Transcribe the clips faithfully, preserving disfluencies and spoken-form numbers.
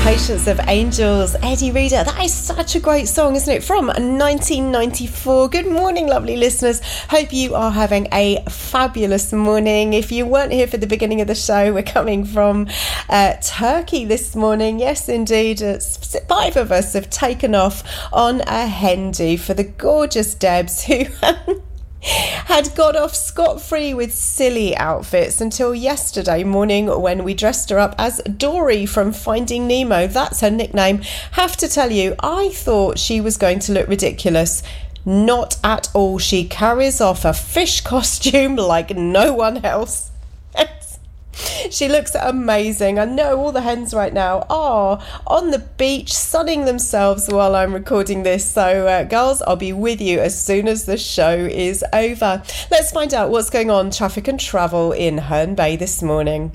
Patience of Angels, Eddie Reader. That is such a great song, isn't it? From nineteen ninety-four. Good morning, lovely listeners. Hope you are having a fabulous morning. If you weren't here for the beginning of the show, we're coming from uh, Turkey this morning. Yes, indeed. It's five of us have taken off on a hen do for the gorgeous Debs, who had got off scot-free with silly outfits until yesterday morning when we dressed her up as Dory from Finding Nemo. That's her nickname. Have to tell you, I thought she was going to look ridiculous. Not at all. She carries off a fish costume like no one else. She looks amazing. I know all the hens right now are on the beach sunning themselves while I'm recording this. So, uh, girls, I'll be with you as soon as the show is over. Let's find out what's going on traffic and travel in Herne Bay this morning.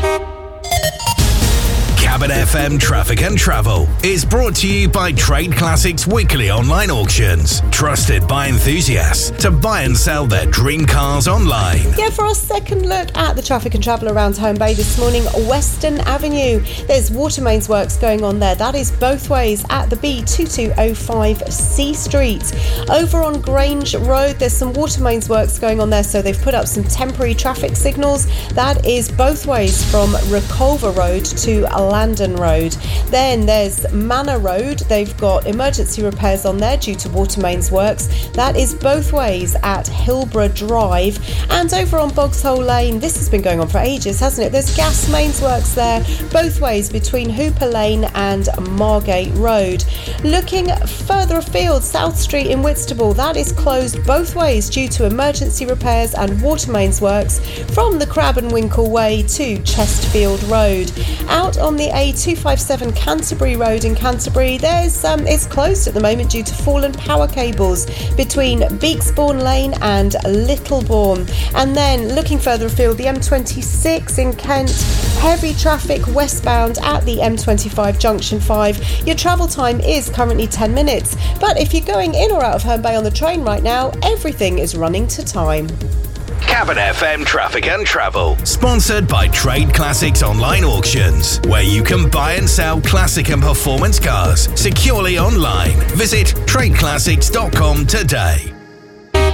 Cabin F M Traffic and Travel is brought to you by Trade Classics Weekly Online Auctions, trusted by enthusiasts to buy and sell their dream cars online. Yeah, for our second look at the traffic and travel around Herne Bay this morning, Western Avenue. There's water mains works going on there. That is both ways at the B two two oh five C Street. Over on Grange Road, there's some water mains works going on there, so they've put up some temporary traffic signals. That is both ways from Reculver Road to Landon Road. Then there's Manor Road. They've got emergency repairs on there due to water mains works. That is both ways at Hillborough Drive. And over on Bogshole Lane, this has been going on for ages, hasn't it? There's gas mains works there both ways between Hooper Lane and Margate Road. Looking further afield, South Street in Whitstable, that is closed both ways due to emergency repairs and water mains works from the Crab and Winkle Way to Chestfield Road. Out on the A two fifty-seven Canterbury Road in Canterbury, there's um, it's closed at the moment due to fallen power cables between Beaksbourne Lane and Littlebourne. And then looking further afield, the M twenty-six in Kent, heavy traffic westbound at the M twenty-five Junction five. Your travel time is currently ten minutes, but if you're going in or out of Herne Bay on the train right now, everything is running to time. Cabin F M Traffic and Travel, sponsored by Trade Classics Online Auctions, where you can buy and sell classic and performance cars securely online. Visit trade classics dot com today.